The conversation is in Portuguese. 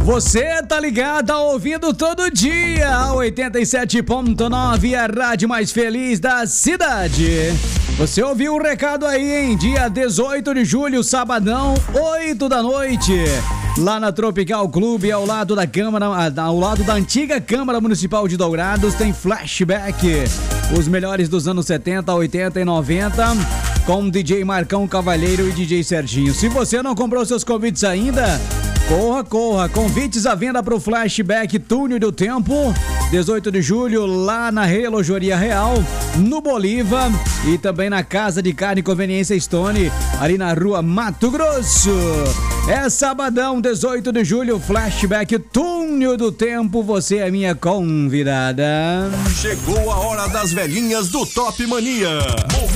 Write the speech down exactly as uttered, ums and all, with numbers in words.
Você tá ligado, ouvindo todo dia a oitenta e sete ponto nove, a rádio mais feliz da cidade. Você ouviu o recado aí, hein? Dia dezoito de julho, sabadão, oito da noite, lá na Tropical Clube, ao lado da Câmara, ao lado da antiga Câmara Municipal de Dourados, tem flashback. Os melhores dos anos setenta, oitenta e noventa, com D J Marcão Cavalheiro e D J Serginho. Se você não comprou seus convites ainda, corra, corra, convites à venda para o Flashback Túnel do Tempo, dezoito de julho, lá na Relojoaria Real, no Bolívar, e também na Casa de Carne e Conveniência Stone, ali na rua Mato Grosso. É sabadão, dezoito de julho, Flashback Túnel do Tempo, você é minha convidada. Chegou a hora das velhinhas do Top Mania.